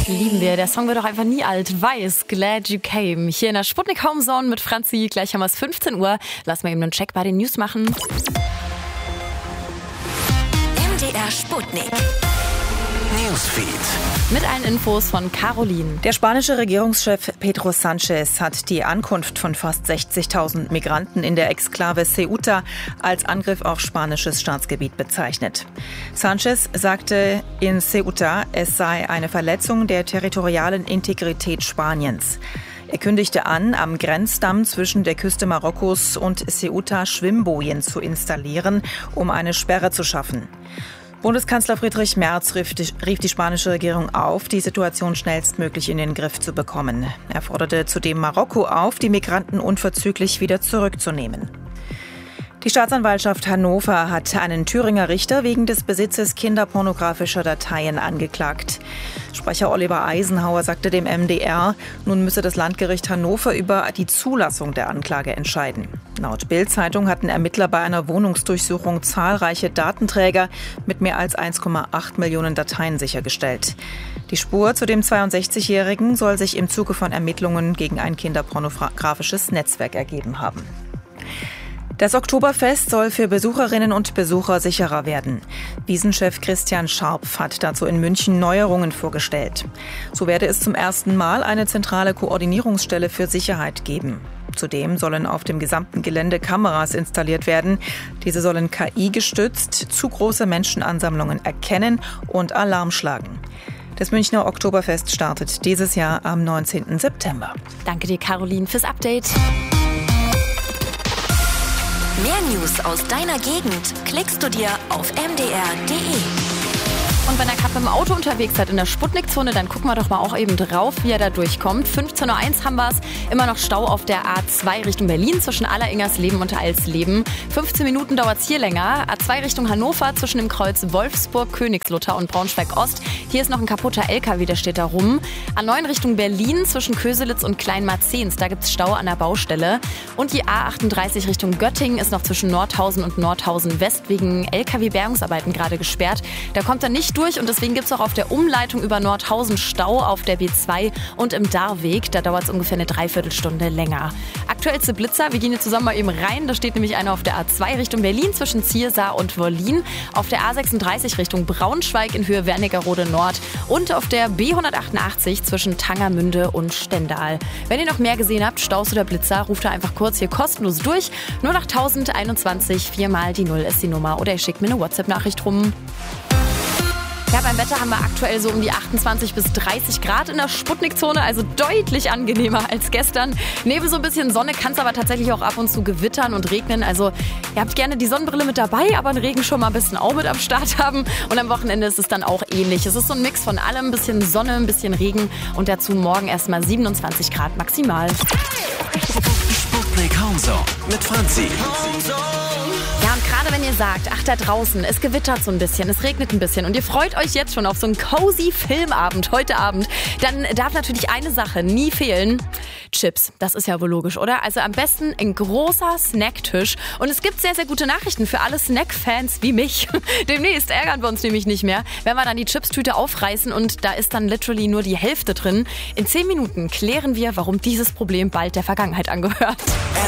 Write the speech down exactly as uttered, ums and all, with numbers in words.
Lieben wir. Der Song wird doch einfach nie alt. Weiß, Glad You Came. Hier in der Sputnik Home Zone mit Franzi. Gleich haben wir es fünfzehn Uhr. Lass mal eben einen Check bei den News machen. M D R Sputnik. Newsfeed. Mit allen Infos von Caroline. Der spanische Regierungschef Pedro Sánchez hat die Ankunft von fast sechzigtausend Migranten in der Exklave Ceuta als Angriff auf spanisches Staatsgebiet bezeichnet. Sánchez sagte in Ceuta, es sei eine Verletzung der territorialen Integrität Spaniens. Er kündigte an, am Grenzdamm zwischen der Küste Marokkos und Ceuta Schwimmbojen zu installieren, um eine Sperre zu schaffen. Bundeskanzler Friedrich Merz rief die, rief die spanische Regierung auf, die Situation schnellstmöglich in den Griff zu bekommen. Er forderte zudem Marokko auf, die Migranten unverzüglich wieder zurückzunehmen. Die Staatsanwaltschaft Hannover hat einen Thüringer Richter wegen des Besitzes kinderpornografischer Dateien angeklagt. Sprecher Oliver Eisenhauer sagte dem M D R, nun müsse das Landgericht Hannover über die Zulassung der Anklage entscheiden. Laut Bild-Zeitung hatten Ermittler bei einer Wohnungsdurchsuchung zahlreiche Datenträger mit mehr als eins Komma acht Millionen Dateien sichergestellt. Die Spur zu dem zweiundsechzigjährigen soll sich im Zuge von Ermittlungen gegen ein kinderpornografisches Netzwerk ergeben haben. Das Oktoberfest soll für Besucherinnen und Besucher sicherer werden. Wiesenchef Christian Scharpf hat dazu in München Neuerungen vorgestellt. So werde es zum ersten Mal eine zentrale Koordinierungsstelle für Sicherheit geben. Zudem sollen auf dem gesamten Gelände Kameras installiert werden. Diese sollen K I-gestützt zu große Menschenansammlungen erkennen und Alarm schlagen. Das Münchner Oktoberfest startet dieses Jahr am neunzehnten September. Danke dir, Caroline, fürs Update. Mehr News aus deiner Gegend klickst du dir auf m d r punkt d e. Und wenn ihr gerade mit dem Auto unterwegs seid in der Sputnik-Zone, dann gucken wir doch mal auch eben drauf, wie ihr da durchkommt. fünfzehn Uhr eins haben wir es. Immer noch Stau auf der A zwei Richtung Berlin zwischen Alleringers-Leben und Alsleben. fünfzehn Minuten dauert es hier länger. A zwei Richtung Hannover zwischen dem Kreuz Wolfsburg, Königslutter und Braunschweig-Ost. Hier ist noch ein kaputter L K W, der steht da rum. A neun Richtung Berlin zwischen Köselitz und Kleinmarzens. Da gibt es Stau an der Baustelle. Und die A achtunddreißig Richtung Göttingen ist noch zwischen Nordhausen und Nordhausen West wegen L K W-Bergungsarbeiten gerade gesperrt. Da kommt er nicht durch und deswegen gibt es auch auf der Umleitung über Nordhausen Stau auf der B zwei und im Darweg. Da dauert es ungefähr eine Dreiviertelstunde länger. Aktuellste Blitzer, wir gehen jetzt zusammen mal eben rein. Da steht nämlich einer auf der A zwei Richtung Berlin zwischen Ziersar und Wollin. Auf der A sechsunddreißig Richtung Braunschweig in Höhe Wernigerode Nord. Und auf der B hundertachtundachtzig zwischen Tangermünde und Stendal. Wenn ihr noch mehr gesehen habt, Staus oder Blitzer, ruft da einfach kurz hier kostenlos durch. null acht null eins eins, viermal die Null ist die Nummer. Oder ihr schickt mir eine WhatsApp-Nachricht rum. Ja, beim Wetter haben wir aktuell so um die achtundzwanzig bis dreißig Grad in der Sputnik-Zone, also deutlich angenehmer als gestern. Neben so ein bisschen Sonne kann es aber tatsächlich auch ab und zu gewittern und regnen. Also ihr habt gerne die Sonnenbrille mit dabei, aber einen Regenschirm mal ein bisschen auch mit am Start haben. Und am Wochenende ist es dann auch ähnlich. Es ist so ein Mix von allem, ein bisschen Sonne, ein bisschen Regen und dazu morgen erstmal siebenundzwanzig Grad maximal. Sputnik Home Zone mit Franzi. Ja, und gerade wenn ihr sagt, ach, da draußen, es gewittert so ein bisschen, es regnet ein bisschen und ihr freut euch jetzt schon auf so einen cozy Filmabend heute Abend, dann darf natürlich eine Sache nie fehlen. Chips, das ist ja wohl logisch, oder? Also am besten ein großer Snacktisch. Und es gibt sehr, sehr gute Nachrichten für alle Snack-Fans wie mich. Demnächst ärgern wir uns nämlich nicht mehr, wenn wir dann die Chipstüte aufreißen und da ist dann literally nur die Hälfte drin. In zehn Minuten klären wir, warum dieses Problem bald der Vergangenheit angehört.